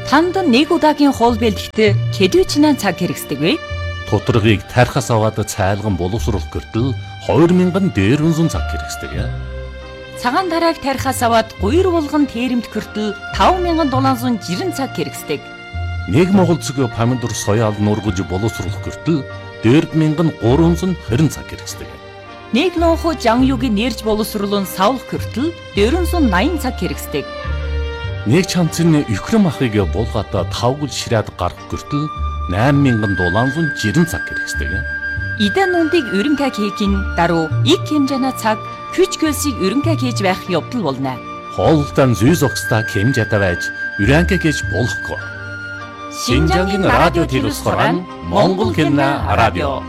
Танд нэг удаагийн хоол бэлтгэхдээ хэдвэчнээ цаг хэрэгсдэг вэ? Тутаргыг тархас аваад цайлган боловсруулах гэртэл 2000 дээрвэнсэн цаг хэрэгсдэг. Цагаан тарааг тархас аваад гуйр булган тэрэмт гэртэл 5760 цаг хэрэгсдэг. Нэг монгол цэг помидор соёал нургаж боловсруулах гэртэл 4320 цаг хэрэгсдэг. Нэг лонхо жан югийн нэрж боловсруулан савлах гэртэл 480 цаг хэрэгсдэг. Нэг чанцын өхрөм ахыг булгаата тавгал ширээд гарах гэртэл 8760 цаг хэрэгсдэг. Идэн нүндийг өрөнгө хийхин даруй их хэмжээний цаг хүч хөлсийг өрөнгө хийж байх явдал болно. Хоолтон зүй зогсдаа хэмжээтэй байж өрөнгө хийж болохгүй. Шинжангийн радио телевизээр Монгол хэмнэ радио.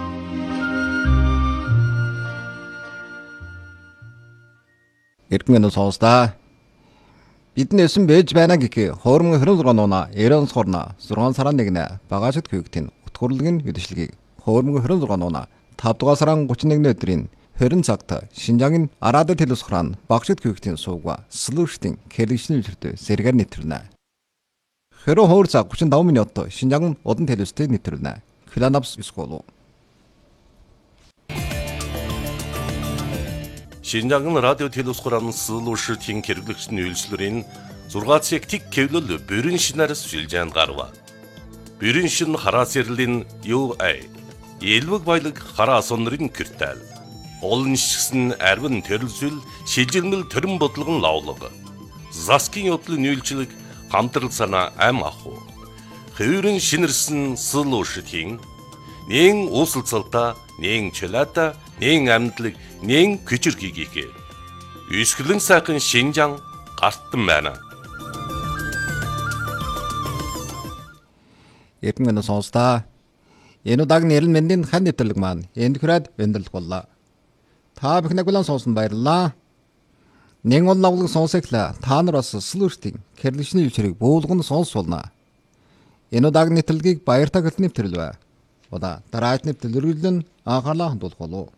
Эргэн сонсдаа бидний эсэн бэж байна гэхээ хоормон 26 нуна 90 сорна 6 сарын 1-нд багажид хөвгтийн утгуурлын үдэшлэгийг хоормон 26 нуна 5 дугаар сарын 31-ний өдрийн 20 цагт Шинжангийн радио телевизээр багажид хөвгтийн сууга слуштын кэлэгшний үлрэлтэй сэргээр нэвтрэнэ. Хэрэв хоор цаг 35 минут Шинжангийн удан телевизтэй нэвтрэнэ. Кланапс сколоо. Шинжангийн радио телевизээр слуштын кэлэгшний үйлчлэрийн 6 цаг тик кэвлэл бүрэн шинараас шилжээнд гарва. Бүрэн шин хараа сэрлэн UA элвэг баялаг хараа сонрын кэртэл. Олон шигсэн арвин төрөлсөл шилжилмэл төрөн бодлогон лавлаг. Заскин явдлын үйлчлэг хамтрал санаа ам аху. Хөврөн шинэрсэн слуштын нэн усалцалта нэн чөлата нэн амтлаг нэн күчирхийгээ. Үсгэлэн сайхан Шинжан гартан байна. Эргэн сонсдаа энэ удаагийн нэрэл мэндийн хан нэвтрэлэг маань энд хүрээд өндөрлөх боллоо. Та бүхэн агуулan сонсон баярлалаа. Нэг он навлаг сонсоглаа. Та нар бас слуштын кэрлэгшний үйлчрийг буулган сонсуулна. Энэ удаагийн нэвтрэлгийг баяртай гэлтэн нэвтрэлвэ. Удаа дараагийн нэвтрэлрүүлэн анхаарлаа хандуулах болов.